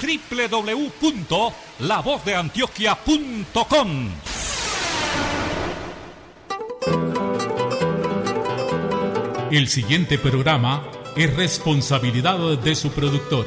www.lavozdeantioquia.com. El siguiente programa es responsabilidad de su productor.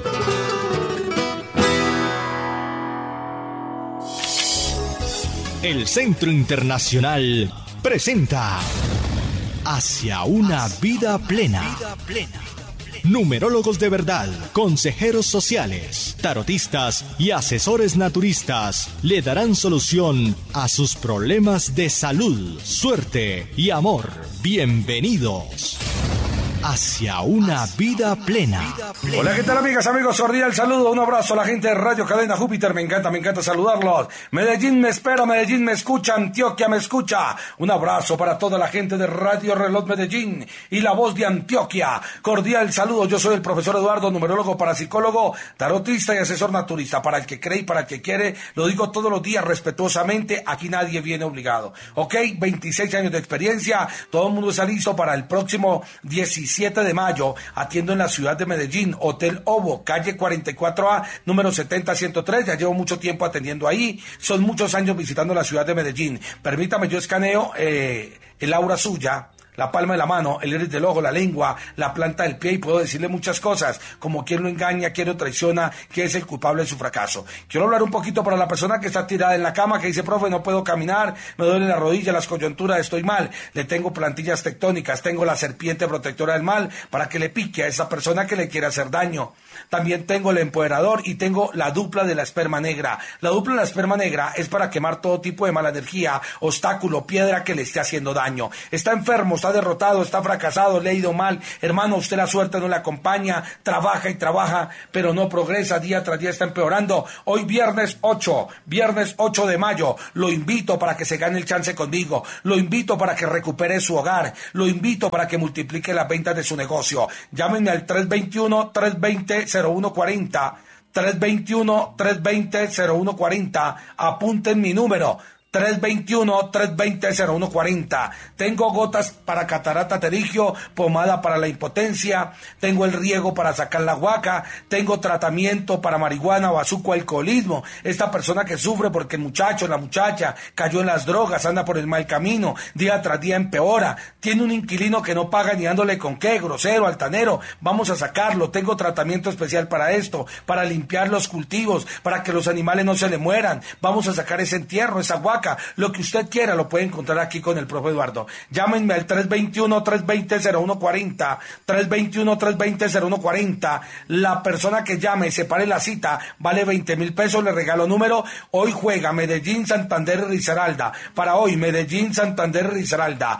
El Centro Internacional presenta Hacia una vida plena. Numerólogos de verdad, consejeros sociales, tarotistas y asesores naturistas le darán solución a sus problemas de salud, suerte y amor. Bienvenidos hacia una vida plena. Hola, ¿qué tal, amigas, amigos? Cordial saludo, un abrazo a la gente de Radio Cadena Júpiter. Me encanta saludarlos. Medellín me espera, Medellín me escucha, Antioquia me escucha. Un abrazo para toda la gente de Radio Reloj Medellín y La Voz de Antioquia. Cordial saludo, yo soy el profesor Eduardo, numerólogo, parapsicólogo, tarotista y asesor naturista. Para el que cree y para el que quiere, lo digo todos los días respetuosamente, aquí nadie viene obligado. ¿Ok? 26 años de experiencia, todo el mundo está listo para el próximo 17 de mayo, atiendo en la ciudad de Medellín, Hotel Ovo, calle 44A, número 70-103, ya llevo mucho tiempo atendiendo ahí, son muchos años visitando la ciudad de Medellín. Permítame, yo escaneo el aura suya, la palma de la mano, el iris del ojo, la lengua, la planta del pie, y puedo decirle muchas cosas, como quién lo engaña, quién lo traiciona, quién es el culpable de su fracaso. Quiero hablar un poquito para la persona que está tirada en la cama, que dice, profe, no puedo caminar, me duelen las rodillas, las coyunturas, estoy mal. Le tengo plantillas tectónicas, tengo la serpiente protectora del mal, para que le pique a esa persona que le quiere hacer daño. También tengo el empoderador y tengo la dupla de la esperma negra. La dupla de la esperma negra es para quemar todo tipo de mala energía, obstáculo, piedra que le esté haciendo daño. Está enfermo, está derrotado, está fracasado, le ha ido mal. Hermano, usted la suerte no le acompaña, trabaja y trabaja, pero no progresa, día tras día está empeorando. Hoy viernes 8 de mayo, lo invito para que se gane el chance conmigo, lo invito para que recupere su hogar, lo invito para que multiplique las ventas de su negocio. Llámenme al 321-320-0140, 321-320-0140, apunten mi número, 321-320-0140. Tengo gotas para catarata terigio, pomada para la impotencia, tengo el riego para sacar la guaca, tengo tratamiento para marihuana, bazuco, alcoholismo. Esta persona que sufre porque el muchacho, la muchacha cayó en las drogas, anda por el mal camino, día tras día empeora, tiene un inquilino que no paga ni dándole con qué, grosero, altanero, vamos a sacarlo. Tengo tratamiento especial para esto, para limpiar los cultivos, para que los animales no se le mueran. Vamos a sacar ese entierro, esa guaca. Lo que usted quiera lo puede encontrar aquí con el profe Eduardo. Llámenme al 321-320-0140, 321-320-0140. La persona que llame y separe la cita vale 20,000 pesos, le regalo número. Hoy juega Medellín, Santander y Risaralda. Para hoy, Medellín, Santander y Risaralda.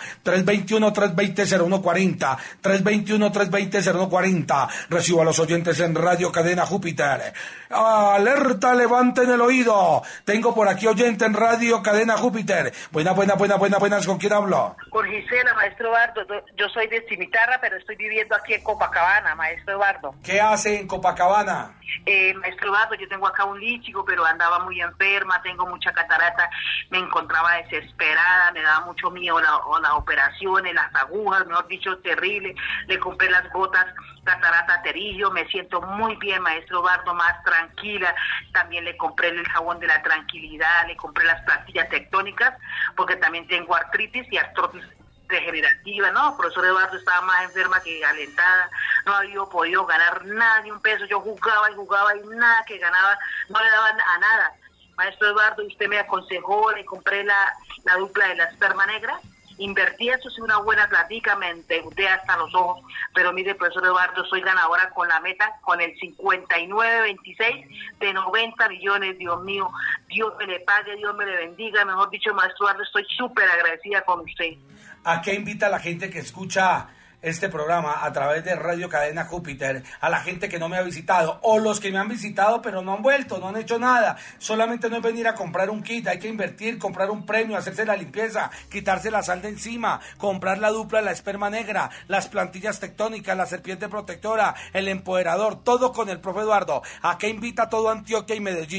321-320-0140, 321-320-0140. Recibo a los oyentes en Radio Cadena Júpiter. Alerta, levanten el oído. Tengo por aquí oyente en Radio Cadena Júpiter. Buenas, ¿con quién hablo? Con Gisela, maestro Eduardo. Yo soy de Cimitarra, pero estoy viviendo aquí en Copacabana, maestro Eduardo. ¿Qué hace en Copacabana? Maestro Eduardo, yo tengo acá un líchigo, pero andaba muy enferma, tengo mucha catarata, me encontraba desesperada, me daba mucho miedo las operaciones, las agujas, mejor dicho, terrible. Le compré las gotas catarata terigio, me siento muy bien, maestro Eduardo, más tranquila. También le compré el jabón de la tranquilidad, le compré las plantillas tectónicas, porque también tengo artritis y artrosis degenerativa. No, profesor Eduardo, estaba más enferma que alentada, no había podido ganar nada, ni un peso. Yo jugaba y nada que ganaba, no le daban a nada. Maestro Eduardo, usted me aconsejó, le compré la dupla de la esperma negra, invertí eso, es una buena platica, me endeudé hasta los ojos, pero mire, profesor Eduardo, soy ganadora con la meta, con el 5926 de 90 millones, Dios mío, Dios me le pague, Dios me le bendiga, mejor dicho, maestro Eduardo, estoy súper agradecida con usted. ¿A qué invita a la gente que escucha este programa a través de Radio Cadena Júpiter, a la gente que no me ha visitado, o los que me han visitado pero no han vuelto, no han hecho nada? Solamente no es venir a comprar un kit, hay que invertir, comprar un premio, hacerse la limpieza, quitarse la sal de encima, comprar la dupla, la esperma negra, las plantillas tectónicas, la serpiente protectora, el empoderador, todo con el profe Eduardo. ¿A qué invita todo Antioquia y Medellín?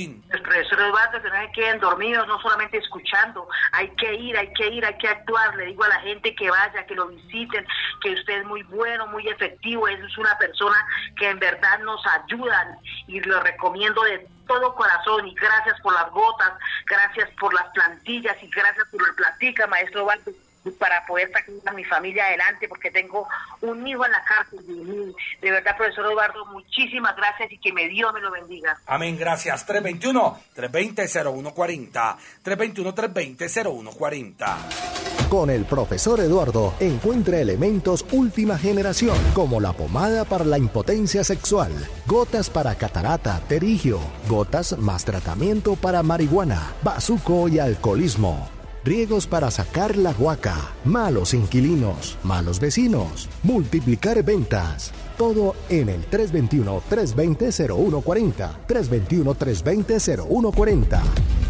profesor Eduardo, que no se queden dormidos, no solamente escuchando, hay que ir, hay que actuar. Le digo a la gente que vaya, que lo visiten, que usted es muy bueno, muy efectivo, es una persona que en verdad nos ayuda y lo recomiendo de todo corazón. Y gracias por las gotas, gracias por las plantillas y gracias por el platica, maestro Eduardo, para poder sacar a mi familia adelante, porque tengo un hijo en la cárcel. De verdad, profesor Eduardo, muchísimas gracias y que Dios me lo bendiga. Amén, gracias. 321-320-0140. 321-320-0140. Con el profesor Eduardo encuentra elementos última generación, como la pomada para la impotencia sexual, gotas para catarata, terigio, gotas más tratamiento para marihuana, bazuco y alcoholismo. Riegos para sacar la guaca, malos inquilinos, malos vecinos, multiplicar ventas. Todo en el 321-320-0140. 321-320-0140.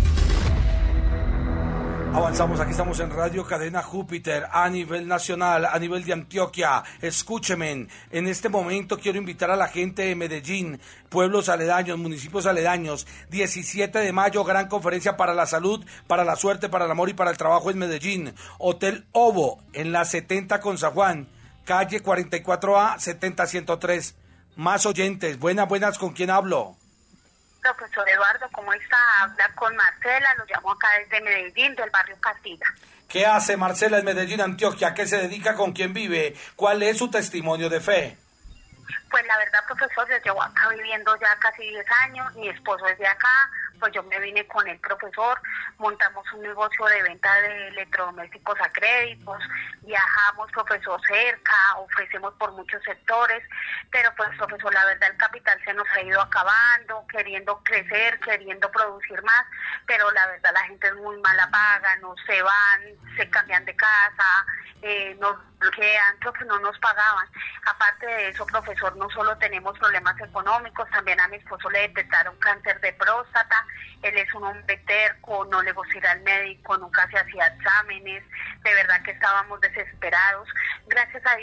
Avanzamos, aquí estamos en Radio Cadena Júpiter a nivel nacional, a nivel de Antioquia. Escúcheme, en este momento quiero invitar a la gente de Medellín, pueblos aledaños, municipios aledaños. 17 de mayo, gran conferencia para la salud, para la suerte, para el amor y para el trabajo en Medellín. Hotel Ovo, en la 70 con San Juan, calle 44A, 70-103. Más oyentes, buenas, ¿con quién hablo? Profesor Eduardo, ¿cómo está? Habla con Marcela, lo llamo acá desde Medellín, del barrio Castilla. ¿Qué hace Marcela en Medellín, Antioquia? ¿A qué se dedica? ¿Con quién vive? ¿Cuál es su testimonio de fe? Pues la verdad, profesor, yo llevo acá viviendo ya casi 10 años, mi esposo es de acá, pues yo me vine con el profesor, montamos un negocio de venta de electrodomésticos a créditos, viajamos, profesor, cerca, ofrecemos por muchos sectores, pero pues, profesor, la verdad el capital se nos ha ido acabando, queriendo crecer, queriendo producir más, pero la verdad la gente es muy mala paga, no se van, se cambian de casa, nos bloquean, creo que no nos pagaban. Aparte de eso, profesor, no solo tenemos problemas económicos, también a mi esposo le detectaron cáncer de próstata, él es un hombre terco, no le gusta ir al médico, nunca se hacía exámenes, de verdad que estábamos desesperados. Gracias a Dios